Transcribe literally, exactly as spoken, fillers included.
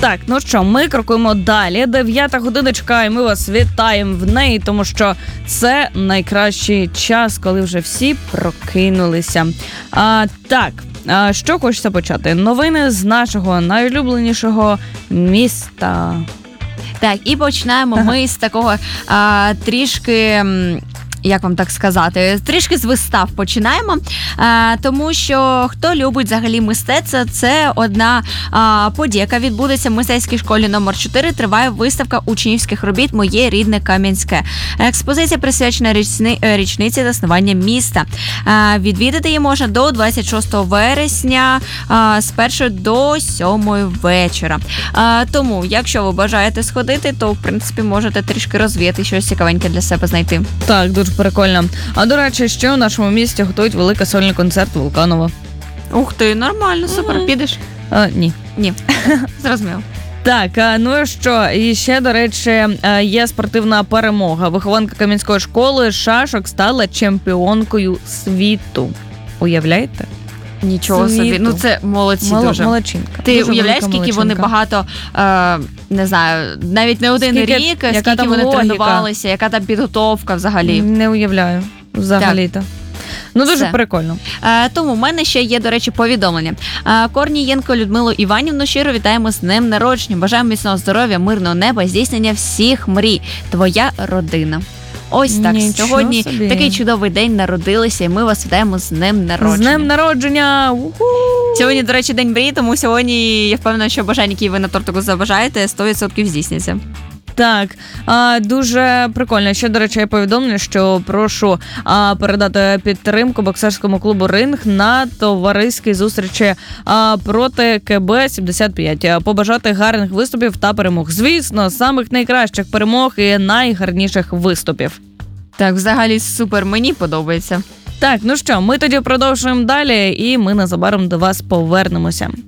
Так, ну що, ми крокуємо далі. Дев'ята годиночка, і ми вас вітаємо в неї, тому що це найкращий час, коли вже всі прокинулися. А, так, а, що хочеться почати? Новини з нашого найулюбленішого міста. Так, і починаємо ага. ми з такого а, трішки... Як вам так сказати? Трішки з вистав починаємо, а, тому що хто любить взагалі мистецтво, це одна а, подія, яка відбудеться в мистецькій школі номер чотири. Триває виставка учнівських робіт «Моє рідне Кам'янське». Експозиція присвячена річни, річниці заснування міста. А, відвідати її можна до двадцять шостого вересня а, з першої до сьомої вечора. А, тому, якщо ви бажаєте сходити, то, в принципі, можете трішки розвіяти, щось цікавеньке для себе знайти. Так, дуже прикольно. А, до речі, ще у нашому місті готують великий сольний концерт Вулканова. Ух ти, нормально, супер. Mm-hmm. Підеш? А, ні. Ні. Зрозуміло. Так, ну що, і ще, до речі, є спортивна перемога. Вихованка Кам'янської школи шашок стала чемпіонкою світу. Уявляєте? Нічого світу. собі. Ну це молодці Мол, дуже. Молодчинка. Ти дуже уявляєш, скільки молодчинка. вони багато, е, не знаю, навіть не один скільки, рік, скільки вони логіка? Тренувалися, яка там підготовка взагалі. Не уявляю, взагалі-то. Ну, дуже Все. прикольно. Е, тому в мене ще є, до речі, повідомлення. Е, Корнієнко Людмилу Іванівну щиро вітаємо з днем народження. Бажаємо міцного здоров'я, мирного неба, здійснення всіх мрій. Твоя родина. Ось так, Нічого сьогодні собі. такий чудовий день народилися, і ми вас вітаємо з днем народження. З днем народження! У-ху! Сьогодні, до речі, день мрії, тому сьогодні я впевнена, що бажання, які ви на тортику забажаєте, сто відсотків здійсняться. Так, а, дуже прикольно. Ще, до речі, я повідомлю, що прошу а, передати підтримку боксерському клубу «Ринг» на товариській зустрічі а, проти ка бе сімдесят п'ять. Побажати гарних виступів та перемог. Звісно, самих найкращих перемог і найгарніших виступів. Так, взагалі супер, мені подобається. Так, ну що, ми тоді продовжуємо далі, і ми незабаром до вас повернемося.